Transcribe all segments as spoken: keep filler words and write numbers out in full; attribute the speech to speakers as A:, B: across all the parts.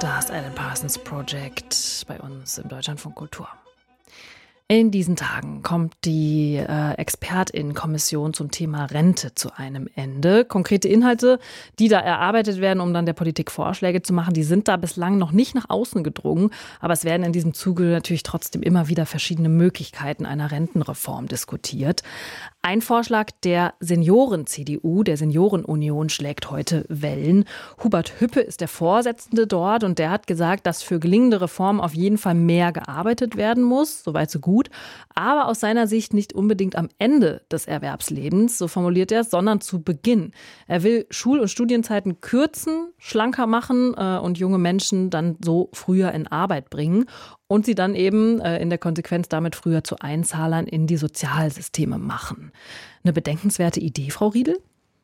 A: Das Alan Parsons Project bei uns im Deutschlandfunk Kultur. In diesen Tagen kommt die äh, ExpertInnenkommission zum Thema Rente zu einem Ende. Konkrete Inhalte, die da erarbeitet werden, um dann der Politik Vorschläge zu machen, die sind da bislang noch nicht nach außen gedrungen. Aber es werden in diesem Zuge natürlich trotzdem immer wieder verschiedene Möglichkeiten einer Rentenreform diskutiert. Ein Vorschlag der Senioren-C D U, der Seniorenunion, schlägt heute Wellen. Hubert Hüppe ist der Vorsitzende dort und der hat gesagt, dass für gelingende Reformen auf jeden Fall mehr gearbeitet werden muss. Soweit so gut. Aber aus seiner Sicht nicht unbedingt am Ende des Erwerbslebens, so formuliert er es, sondern zu Beginn. Er will Schul- und Studienzeiten kürzen, schlanker machen äh, und junge Menschen dann so früher in Arbeit bringen und sie dann eben äh, in der Konsequenz damit früher zu Einzahlern in die Sozialsysteme machen. Eine bedenkenswerte Idee, Frau Riedel?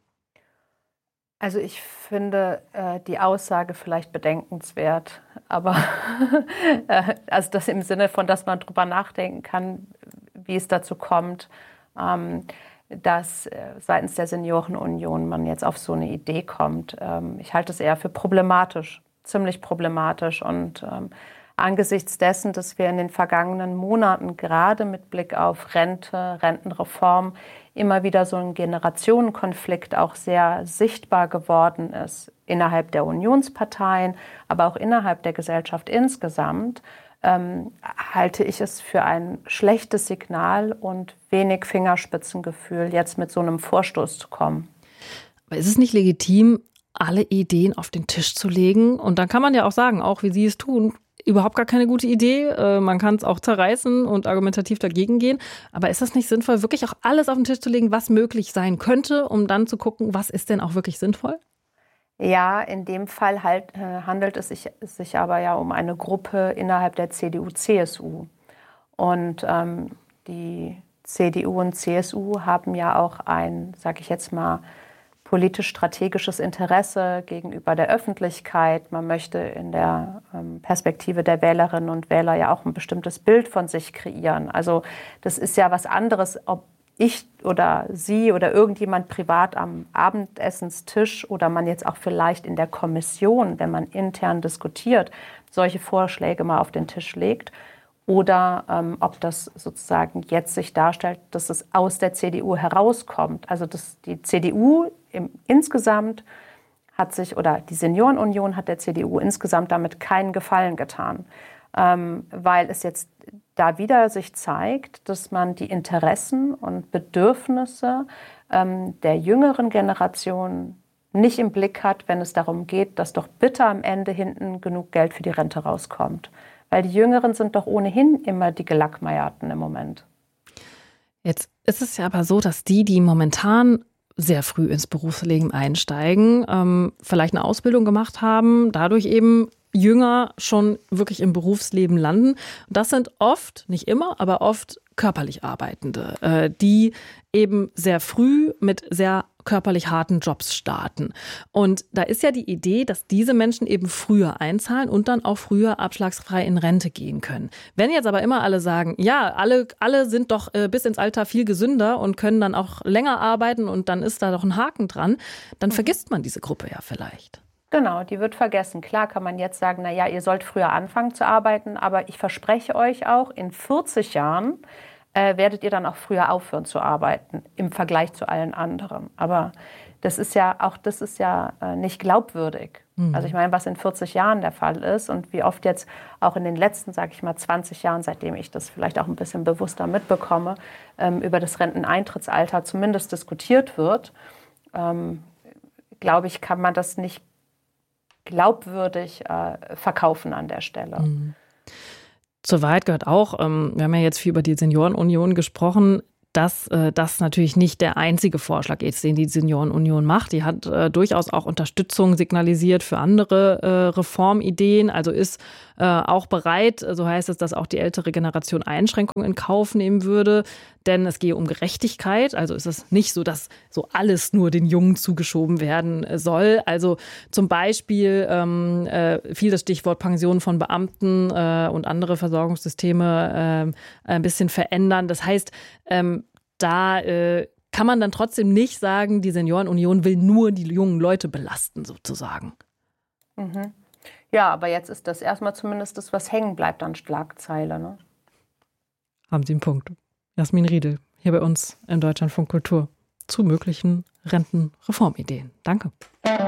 B: Also ich finde äh, die Aussage vielleicht bedenkenswert, aber äh, also das im Sinne von, dass man drüber nachdenken kann, wie es dazu kommt, ähm, dass äh, seitens der Seniorenunion man jetzt auf so eine Idee kommt. Ähm, ich halte es eher für problematisch, ziemlich problematisch und ähm, angesichts dessen, dass wir in den vergangenen Monaten gerade mit Blick auf Rente, Rentenreform immer wieder so ein Generationenkonflikt auch sehr sichtbar geworden ist innerhalb der Unionsparteien, aber auch innerhalb der Gesellschaft insgesamt, ähm, halte ich es für ein schlechtes Signal und wenig Fingerspitzengefühl, jetzt mit so einem Vorstoß zu kommen.
A: Aber ist es nicht legitim, alle Ideen auf den Tisch zu legen? Und dann kann man ja auch sagen, auch wie Sie es tun, überhaupt gar keine gute Idee. Man kann es auch zerreißen und argumentativ dagegen gehen. Aber ist das nicht sinnvoll, wirklich auch alles auf den Tisch zu legen, was möglich sein könnte, um dann zu gucken, was ist denn auch wirklich sinnvoll?
B: Ja, in dem Fall halt, äh, handelt es sich, sich aber ja um eine Gruppe innerhalb der C D U C S U. Und ähm, die C D U und C S U haben ja auch ein, sag ich jetzt mal, politisch-strategisches Interesse gegenüber der Öffentlichkeit. Man möchte in der ähm, Perspektive der Wählerinnen und Wähler ja auch ein bestimmtes Bild von sich kreieren. Also das ist ja was anderes, ob ich oder Sie oder irgendjemand privat am Abendessenstisch oder man jetzt auch vielleicht in der Kommission, wenn man intern diskutiert, solche Vorschläge mal auf den Tisch legt. Oder ähm, ob das sozusagen jetzt sich darstellt, dass es aus der C D U herauskommt. Also dass die C D U im, insgesamt hat sich, oder die Seniorenunion hat der C D U insgesamt damit keinen Gefallen getan. Ähm, weil es jetzt da wieder sich zeigt, dass man die Interessen und Bedürfnisse ähm, der jüngeren Generation nicht im Blick hat, wenn es darum geht, dass doch bitte am Ende hinten genug Geld für die Rente rauskommt. Weil die Jüngeren sind doch ohnehin immer die Gelackmeierten im Moment.
A: Jetzt ist es ja aber so, dass die, die momentan sehr früh ins Berufsleben einsteigen, ähm, vielleicht eine Ausbildung gemacht haben, dadurch eben jünger schon wirklich im Berufsleben landen. Das sind oft, nicht immer, aber oft körperlich Arbeitende, äh, die eben sehr früh mit sehr körperlich harten Jobs starten. Und da ist ja die Idee, dass diese Menschen eben früher einzahlen und dann auch früher abschlagsfrei in Rente gehen können. Wenn jetzt aber immer alle sagen, ja, alle, alle sind doch äh, bis ins Alter viel gesünder und können dann auch länger arbeiten und dann ist da doch ein Haken dran, dann mhm. vergisst man diese Gruppe ja vielleicht.
B: Genau, die wird vergessen. Klar kann man jetzt sagen, na ja, ihr sollt früher anfangen zu arbeiten, aber ich verspreche euch auch, in vierzig Jahren äh, werdet ihr dann auch früher aufhören zu arbeiten im Vergleich zu allen anderen. Aber das ist ja auch das ist ja äh, nicht glaubwürdig. Mhm. Also ich meine, was in vierzig Jahren der Fall ist und wie oft jetzt auch in den letzten, sage ich mal, zwanzig Jahren, seitdem ich das vielleicht auch ein bisschen bewusster mitbekomme, ähm, über das Renteneintrittsalter zumindest diskutiert wird, ähm, glaube ich, kann man das nicht glaubwürdig äh, verkaufen an der Stelle.
A: Mhm. Zur Wahrheit gehört auch, ähm, wir haben ja jetzt viel über die Seniorenunion gesprochen, dass äh, das natürlich nicht der einzige Vorschlag ist, den die Seniorenunion macht. Die hat äh, durchaus auch Unterstützung signalisiert für andere äh, Reformideen, also ist äh, auch bereit, so heißt es, dass auch die ältere Generation Einschränkungen in Kauf nehmen würde, denn es gehe um Gerechtigkeit, also ist es nicht so, dass so alles nur den Jungen zugeschoben werden soll. Also zum Beispiel ähm, äh, fiel das Stichwort Pension von Beamten äh, und andere Versorgungssysteme äh, ein bisschen verändern. Das heißt, ähm, da äh, kann man dann trotzdem nicht sagen, die Seniorenunion will nur die jungen Leute belasten, sozusagen.
B: Mhm. Ja, aber jetzt ist das erstmal zumindest das, was hängen bleibt an Schlagzeile. Ne?
A: Haben Sie einen Punkt. Jasmin Riedel, hier bei uns in Deutschlandfunk Kultur zu möglichen Rentenreformideen. Danke.